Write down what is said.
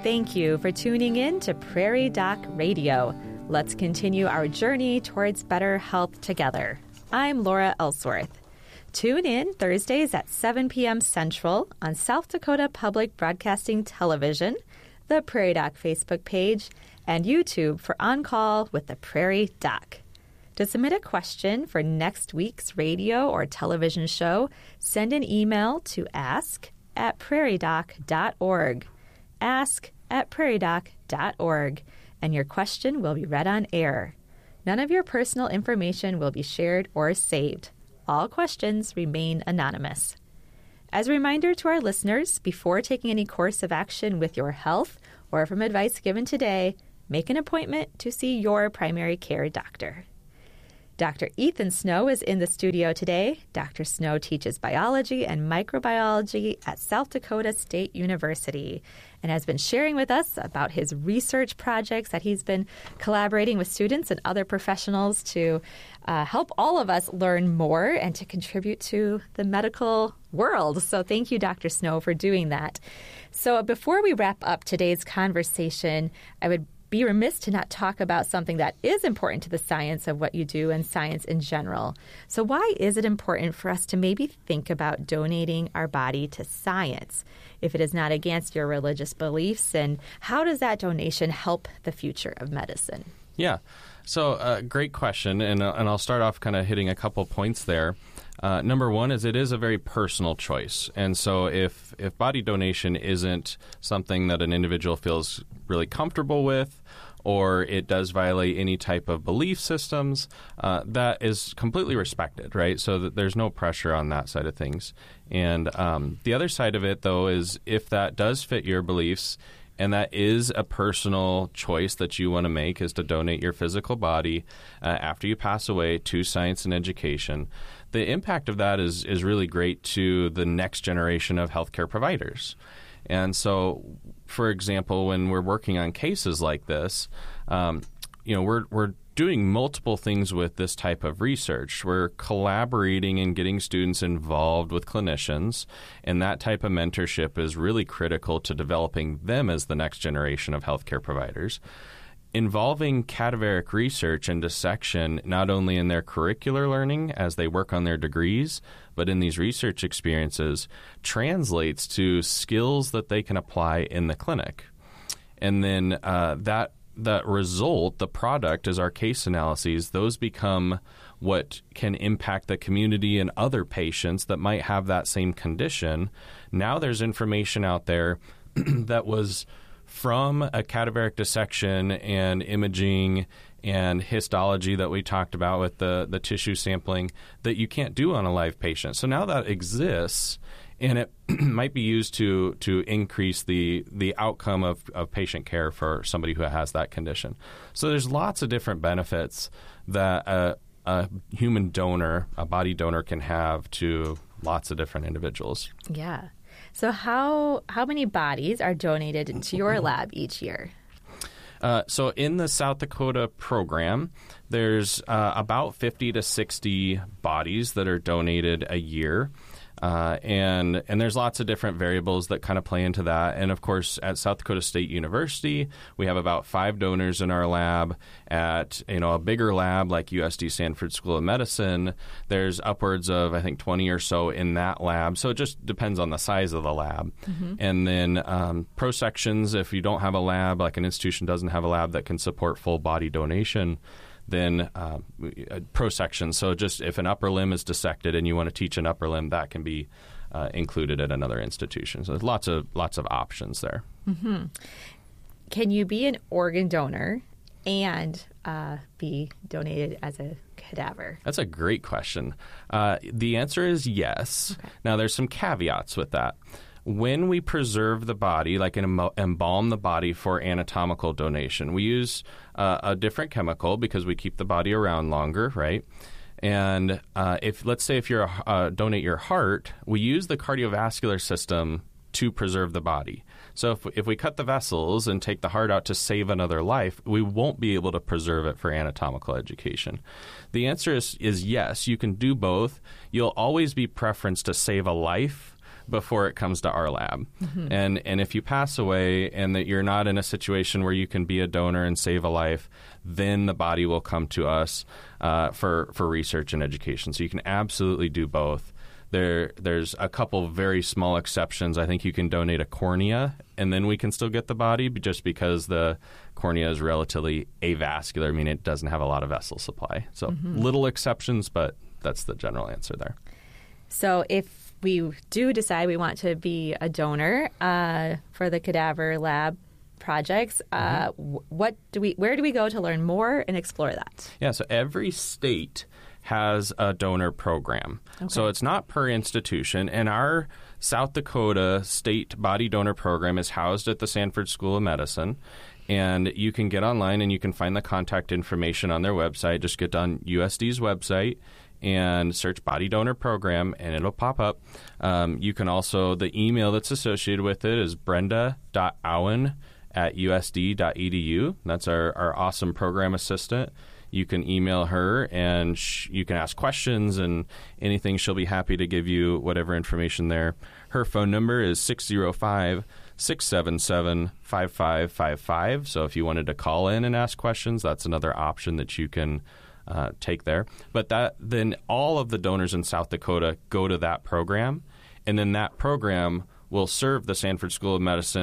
Thank you for tuning in to Prairie Doc Radio. Let's continue our journey towards better health together. I'm Laura Ellsworth. Tune in Thursdays at 7 p.m. Central on South Dakota Public Broadcasting Television, the Prairie Doc Facebook page, and YouTube for On Call with the Prairie Doc. To submit a question for next week's radio or television show, send an email to ask@prairiedoc.org. ask@prairiedoc.org, and your question will be read on air. None of your personal information will be shared or saved. All questions remain anonymous. As a reminder to our listeners, before taking any course of action with your health or from advice given today, make an appointment to see your primary care doctor. Dr. Ethan Snow is in the studio today. Dr. Snow teaches biology and microbiology at South Dakota State University and has been sharing with us about his research projects that he's been collaborating with students and other professionals to help all of us learn more and to contribute to the medical world. So thank you, Dr. Snow, for doing that. So before we wrap up today's conversation, I would be remiss to not talk about something that is important to the science of what you do and science in general. So why is it important for us to maybe think about donating our body to science if it is not against your religious beliefs? And how does that donation help the future of medicine? Yeah. So great question. And I'll start off kind of hitting a couple points there. Number one is it is a very personal choice. And so if body donation isn't something that an individual feels really comfortable with, or it does violate any type of belief systems, that is completely respected, right? So that there's no pressure on that side of things. And the other side of it, though, is if that does fit your beliefs, and that is a personal choice that you want to make, is to donate your physical body after you pass away to science and education. The impact of that is really great to the next generation of healthcare providers. And so, for example, when we're working on cases like this, we're doing multiple things with this type of research. We're collaborating and getting students involved with clinicians, and that type of mentorship is really critical to developing them as the next generation of healthcare providers. Involving cadaveric research and dissection not only in their curricular learning as they work on their degrees, but in these research experiences translates to skills that they can apply in the clinic. And then that result, the product, is our case analyses. Those become what can impact the community and other patients that might have that same condition. Now there's information out there that was from a cadaveric dissection and imaging and histology that we talked about with the tissue sampling that you can't do on a live patient. So now that exists, and it might be used to increase the outcome of patient care for somebody who has that condition. So there's lots of different benefits that a human donor, a body donor, can have to lots of different individuals. Yeah. So how many bodies are donated into your lab each year? So in the South Dakota program, there's about 50 to 60 bodies that are donated a year. And there's lots of different variables that kind of play into that. And, of course, at South Dakota State University, we have about 5 donors in our lab. At, a bigger lab like USD Sanford School of Medicine, there's upwards of, I think, 20 or so in that lab. So it just depends on the size of the lab. Mm-hmm. And then pro sections, if you don't have a lab, like an institution doesn't have a lab that can support full body donation, then pro section. So just if an upper limb is dissected and you want to teach an upper limb, that can be included at another institution. So there's lots of options there. Mm-hmm. Can you be an organ donor and be donated as a cadaver? That's a great question. The answer is yes. Okay. Now, there's some caveats with that. When we preserve the body, like embalm the body for anatomical donation, we use a different chemical because we keep the body around longer, right? And let's say if you're donate your heart, we use the cardiovascular system to preserve the body. So if we cut the vessels and take the heart out to save another life, we won't be able to preserve it for anatomical education. The answer is yes, you can do both. You'll always be preference to save a life, before it comes to our lab. And if you pass away and that you're not in a situation where you can be a donor and save a life, then the body will come to us for research and education. So you can absolutely do both. There's a couple very small exceptions. I think you can donate a cornea, and then we can still get the body, just because the cornea is relatively avascular. I mean, it doesn't have a lot of vessel supply. So little exceptions, but that's the general answer there. So if we do decide we want to be a donor for the cadaver lab projects, where do we go to learn more and explore that? Yeah, so every state has a donor program. Okay. So it's not per institution, and our South Dakota state body donor program is housed at the Sanford School of Medicine. And you can get online and you can find the contact information on their website. Just get on USD's website and search Body Donor Program, and it'll pop up. You can also, the email that's associated with it is brenda.owen@usd.edu. That's our awesome program assistant. You can email her, and you can ask questions and anything. She'll be happy to give you whatever information there. Her phone number is 605-677-5555. So if you wanted to call in and ask questions, that's another option that you can take there. But then all of the donors in South Dakota go to that program, and then that program will serve the Sanford School of Medicine